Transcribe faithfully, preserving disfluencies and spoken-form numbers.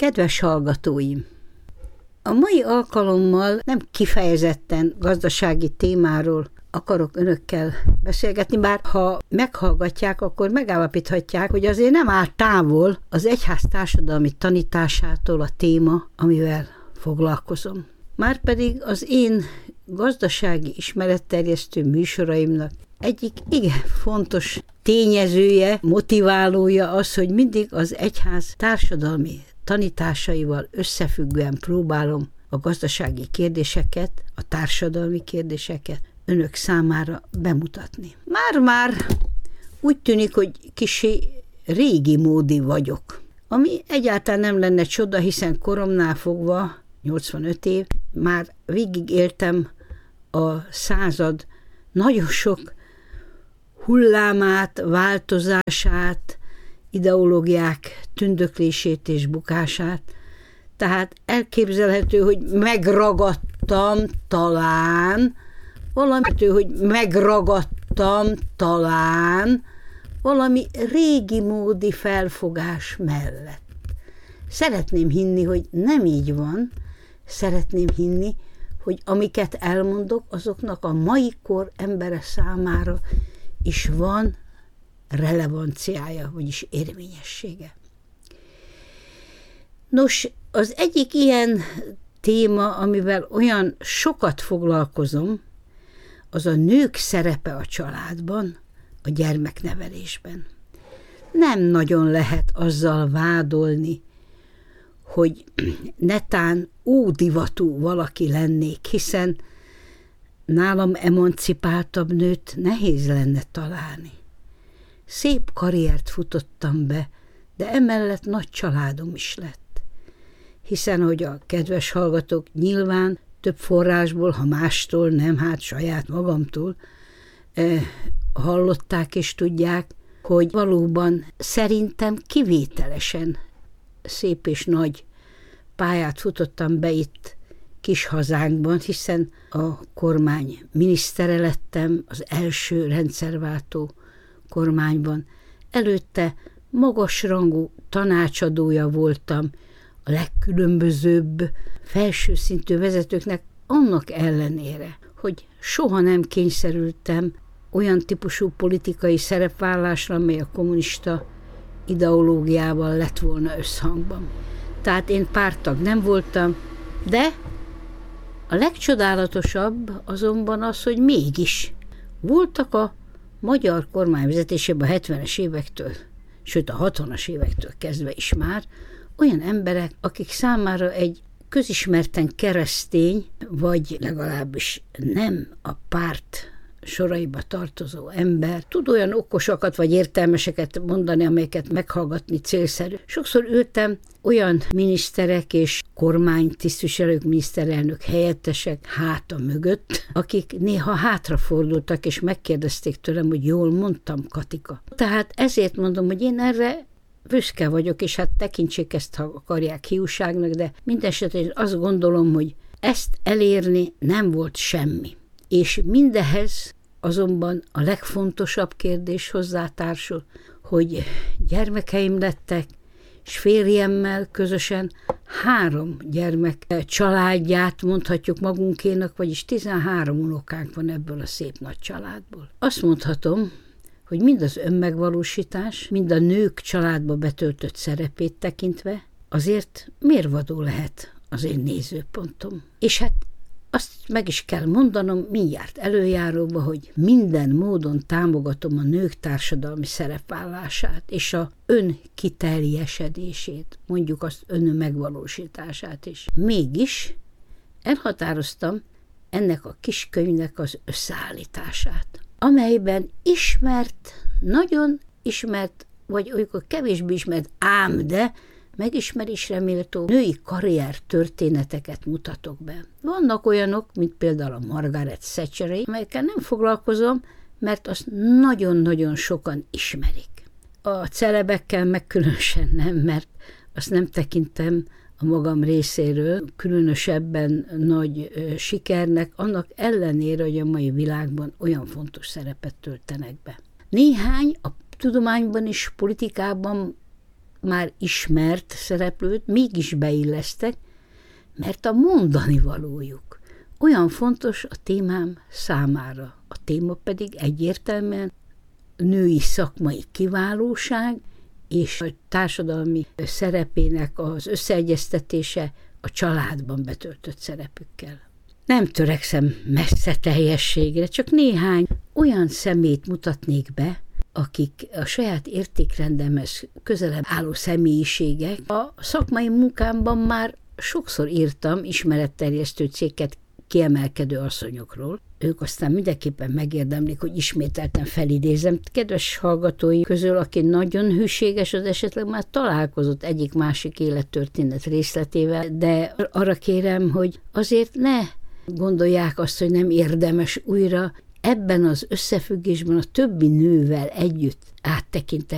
Kedves hallgatóim! A mai alkalommal nem kifejezetten gazdasági témáról akarok önökkel beszélgetni, bár ha meghallgatják, akkor megállapíthatják, hogy azért nem áll távol az egyház társadalmi tanításától a téma, amivel foglalkozom. Márpedig az én gazdasági ismeretterjesztő műsoraimnak egyik igen fontos tényezője, motiválója az, hogy mindig az egyház társadalmi tanításaival összefüggően próbálom a gazdasági kérdéseket, a társadalmi kérdéseket önök számára bemutatni. Már-már úgy tűnik, hogy kissé régi módi vagyok, ami egyáltalán nem lenne csoda, hiszen koromnál fogva, nyolcvanöt év, már végig éltem a század nagyon sok hullámát, változását, ideológiák tündöklését és bukását. Tehát elképzelhető, hogy megragadtam talán, valami, hogy megragadtam talán valami régi módi felfogás mellett. Szeretném hinni, hogy nem így van, szeretném hinni, hogy amiket elmondok, azoknak a mai kor embere számára is van relevanciája, vagyis érvényessége. Nos, az egyik ilyen téma, amivel olyan sokat foglalkozom, az a nők szerepe a családban, a gyermeknevelésben. Nem nagyon lehet azzal vádolni, hogy netán ódivatú valaki lennék, hiszen nálam emancipáltabb nőt nehéz lenne találni. Szép karriert futottam be, de emellett nagy családom is lett. Hiszen, hogy a kedves hallgatók nyilván több forrásból, ha mástól, nem, hát saját magamtól eh, hallották és tudják, hogy valóban szerintem kivételesen szép és nagy pályát futottam be itt kis hazánkban, hiszen a kormány minisztere lettem, az első rendszerváltó kormányban. Előtte magasrangú tanácsadója voltam a legkülönbözőbb felső szintű vezetőknek, annak ellenére, hogy soha nem kényszerültem olyan típusú politikai szerepvállásra, amely a kommunista ideológiával lett volna összhangban. Tehát én párttag nem voltam, de a legcsodálatosabb azonban az, hogy mégis voltak a magyar kormány vezetésében a hetvenes évektől, sőt a hatvanas évektől kezdve is már olyan emberek, akik számára egy közismerten keresztény, vagy legalábbis nem a párt soraiba tartozó ember tud olyan okosakat vagy értelmeseket mondani, amelyeket meghallgatni célszerű. Sokszor ültem olyan miniszterek és kormánytisztviselők, miniszterelnök helyettesek háta mögött, akik néha hátrafordultak és megkérdezték tőlem, hogy jól mondtam, Katika. Tehát ezért mondom, hogy én erre büszke vagyok, és hát tekintsék ezt, ha akarják, hiúságnak, de mindesetre én azt gondolom, hogy ezt elérni nem volt semmi. És mindehez azonban a legfontosabb kérdés hozzátársul, hogy gyermekeim lettek, és férjemmel közösen három gyermek családját mondhatjuk magunkénak, vagyis tizenhárom unokánk van ebből a szép nagy családból. Azt mondhatom, hogy mind az önmegvalósítás, mind a nők családba betöltött szerepét tekintve azért mérvadó lehet az én nézőpontom. És hát azt meg is kell mondanom mindjárt előjáróba, hogy minden módon támogatom a nők társadalmi szerepvállását és a önkiteljesedését, mondjuk azt önmegvalósítását is. Mégis elhatároztam ennek a kis könyvnek az összeállítását, amelyben ismert, nagyon ismert, vagy olykor kevésbé ismert, ám de megismerésre méltó női karrier történeteket mutatok be. Vannak olyanok, mint például a Margaret Thatcher, amelyekkel nem foglalkozom, mert azt nagyon-nagyon sokan ismerik. A celebekkel meg különösen nem, mert azt nem tekintem a magam részéről különösebben nagy ö, sikernek, annak ellenére, hogy a mai világban olyan fontos szerepet töltenek be. Néhány a tudományban és politikában már ismert szereplőt mégis beillesztek, mert a mondani valójuk olyan fontos a témám számára. A téma pedig egyértelműen női szakmai kiválóság és a társadalmi szerepének az összeegyeztetése a családban betöltött szerepükkel. Nem törekszem messze teljességre, csak néhány olyan szemét mutatnék be, akik a saját értékrendemhez közelebb álló személyiségek. A szakmai munkámban már sokszor írtam ismeretterjesztő cikket kiemelkedő asszonyokról. Ők aztán mindenképpen megérdemlik, hogy ismételten felidézem. Kedves hallgatói közül, aki nagyon hűséges, az esetleg már találkozott egyik-másik élettörténet részletével, de arra kérem, hogy azért ne gondolják azt, hogy nem érdemes újra ebben az összefüggésben a többi nővel együtt áttekinteni